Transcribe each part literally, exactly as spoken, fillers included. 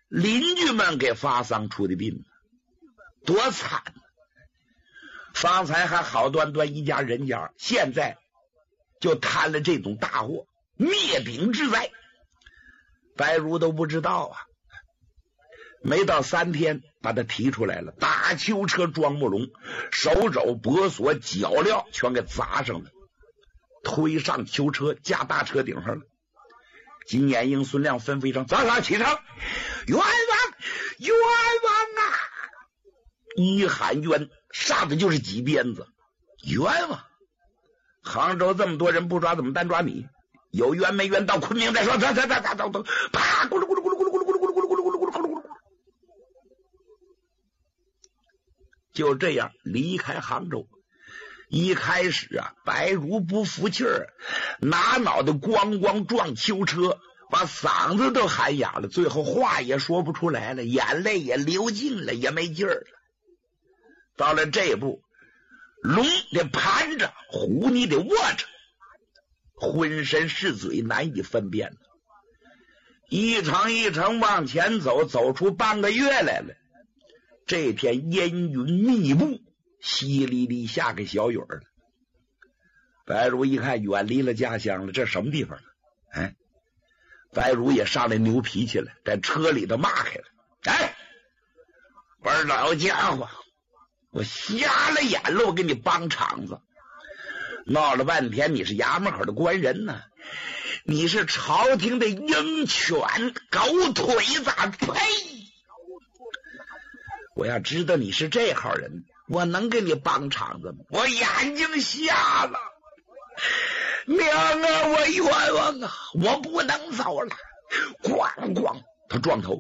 邻居们给发丧出的殡，多惨！方才还好端端一家人家，现在就摊了这种大祸，灭顶之灾。白如都不知道啊，没到三天把他提出来了，大囚车装木笼，手肘脖锁脚镣全给砸上了，推上囚车，架大车顶上了。金眼英、孙亮吩咐一声：“早上起床，冤枉，冤枉啊！”一喊冤，杀的就是几鞭子。冤枉！杭州这么多人不抓，怎么单抓你？有冤没冤？到昆明再说。走走走走走走！啪！咕噜咕噜咕噜咕噜咕噜咕噜咕噜咕噜咕噜咕噜咕噜咕噜咕噜。就这样离开杭州。一开始啊，白如不服气儿，拿脑袋咣咣撞囚车，把嗓子都喊哑了，最后话也说不出来了，眼泪也流尽了，也没劲儿了。到了这一步，龙得盘着，虎你得握着，浑身是嘴，难以分辨了。一程一程往前走，走出半个月来了。这天烟云密布，淅沥沥下个小雨了。白如一看远离了家乡了，这什么地方了？哎，白如也上来牛脾气了，在车里头骂开了：“哎，我说老家伙，我瞎了眼了，我给你帮场子，闹了半天你是衙门口的官人呢，你是朝廷的鹰犬狗腿子，呸！我要知道你是这号人，我能给你帮场子吗？我眼睛瞎了，娘啊，我冤枉啊，我不能走了！”咣咣，他撞头。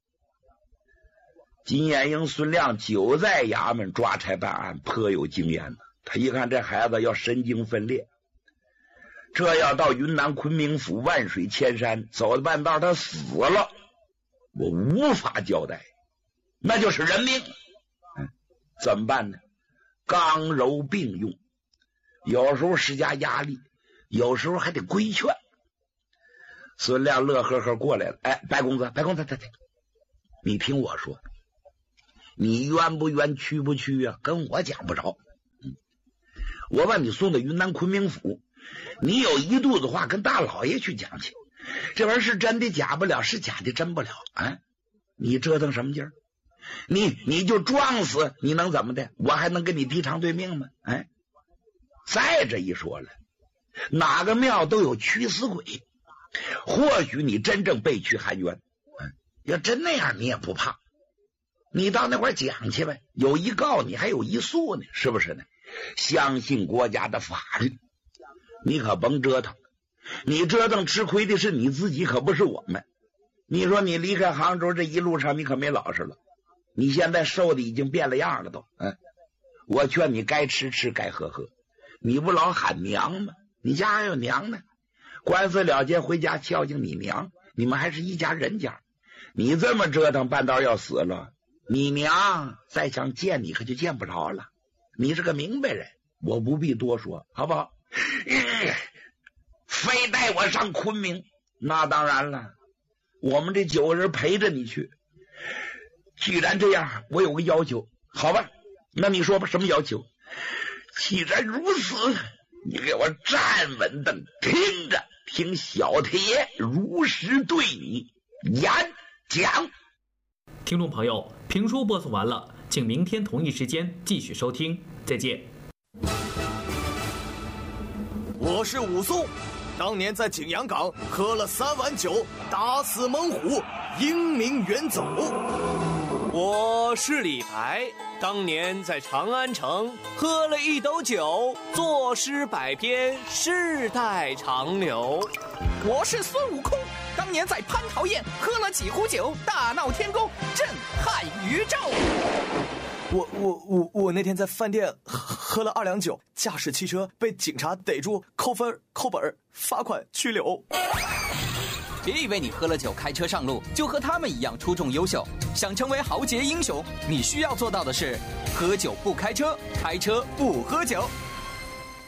金眼英、孙亮久在衙门抓差办案，颇有经验呢。他一看这孩子要神经分裂，这要到云南昆明府万水千山，走到半道他死了，我无法交代，那就是人命。嗯，怎么办呢？刚柔并用，有时候施加压力，有时候还得规劝。孙亮乐呵呵过来了：“哎，白公子，白公子，对对，你听我说，你冤不冤，屈不屈啊？跟我讲不着。嗯，我把你送到云南昆明府，你有一肚子话跟大老爷去讲去。这玩意儿是真的假不了，是假的真不了啊！你折腾什么劲儿？你你就撞死，你能怎么的？我还能跟你提长对命吗？哎，再这一说了，哪个庙都有驱死鬼。或许你真正被屈含冤，嗯，要真那样你也不怕，你到那块讲去呗，有一告你还有一诉呢，是不是呢？相信国家的法律，你可甭折腾，你折腾吃亏的是你自己，可不是我们。你说你离开杭州这一路上你可没老实了，你现在瘦的已经变了样了都，嗯，我劝你该吃吃该喝喝，你不老喊娘吗？你家还有娘呢，官司了结回家孝敬你娘，你们还是一家人家。你这么折腾半道要死了，你娘再想见你可就见不着了。你是个明白人，我不必多说，好不好？嗯，非带我上昆明，那当然了，我们这九个人陪着你去。既然这样，我有个要求，好吧？那你说吧，什么要求？既然如此，你给我站稳的听着，听小铁如实对你演讲。 听众朋友，评书播送完了，请明天同一时间继续收听，再见。 我是武松，当年在景阳冈喝了三碗酒，打死猛虎，英名远走。 我是李白，当年在长安城喝了一斗酒，作诗百篇，世代长流。 我是孙悟空，当年在蟠桃宴喝了几壶酒，大闹天宫，震撼宇宙。 我我我我那天在饭店喝了二两酒，驾驶汽车被警察逮住，扣分扣本罚款拘留。 别以为你喝了酒开车上路就和他们一样出众优秀，想成为豪杰英雄，你需要做到的是喝酒不开车，开车不喝酒。